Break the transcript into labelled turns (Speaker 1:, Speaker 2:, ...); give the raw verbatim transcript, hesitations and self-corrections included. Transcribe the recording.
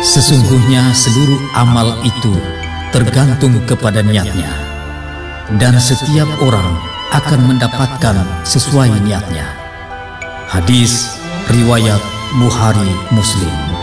Speaker 1: Sesungguhnya seluruh amal itu tergantung kepada niatnya, dan setiap orang akan mendapatkan sesuai niatnya. Hadis riwayat Bukhari Muslim.